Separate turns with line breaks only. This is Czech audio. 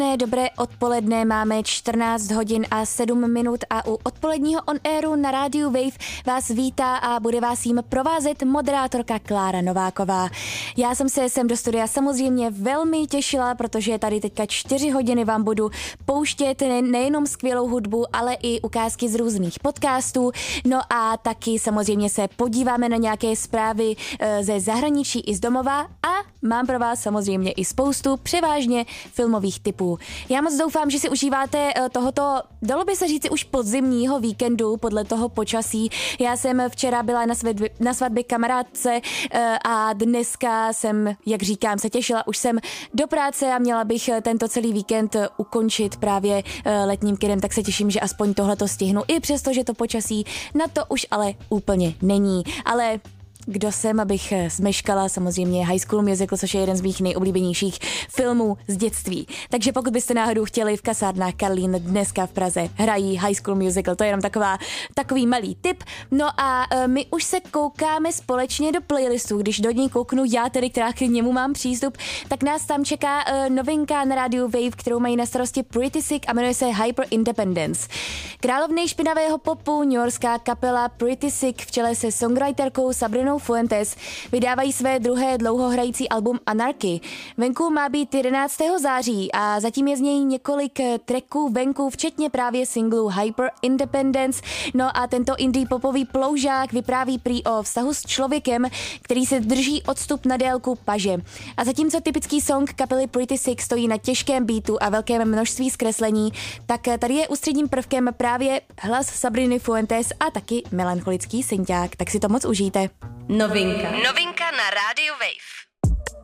Dobré odpoledne, máme 14 hodin a 7 minut a u odpoledního on-airu na rádiu Wave vás vítá a bude vás jim provázet moderátorka Klára Nováková. Já jsem se sem do studia samozřejmě velmi těšila, protože tady teďka 4 hodiny vám budu pouštět nejenom skvělou hudbu, ale i ukázky z různých podcastů. No a taky samozřejmě se podíváme na nějaké zprávy ze zahraničí i z domova a mám pro vás samozřejmě i spoustu převážně filmových tipů. Já moc doufám, že si užíváte tohoto, dalo by se říci už podzimního víkendu podle toho počasí. Já jsem včera byla na svatbě kamarádce a dneska jsem, jak říkám, se těšila. Už jsem do práce a měla bych tento celý víkend ukončit právě letním kidem, tak se těším, že aspoň tohleto stihnu. I přesto, že to počasí na to už ale úplně není. Ale kdo jsem, abych zmeškala, samozřejmě High School Musical, což je jeden z mých nejoblíbenějších filmů z dětství. Takže pokud byste náhodou chtěli, v kasárnách Karlín dneska v Praze hrají High School Musical, to je jenom takový malý tip. No a my už se koukáme společně do playlistu, když do něj kouknu já tedy, která k němu mám přístup, tak nás tam čeká novinka na rádiu Wave, kterou mají na starosti Pretty Sick a jmenuje se Hyper Independence. Královny špinavého popu, newyorská kapela Pretty Sick v čele se songwriterkou Sabrinou Fuentes vydávají své druhé dlouhohrající album Anarchy. Venku má být 11. září a zatím je z něj několik tracků venku, včetně právě singlu Hyper Independence. No a tento indie popový ploužák vypráví prý o vztahu s člověkem, který se drží odstup na délku paže. A zatímco typický song kapely Pretty Sick stojí na těžkém beatu a velkém množství zkreslení, tak tady je ústředním prvkem právě hlas Sabriny Fuentes a taky melancholický synťák. Tak si to moc užijte.
Novinka na rádiu Wave.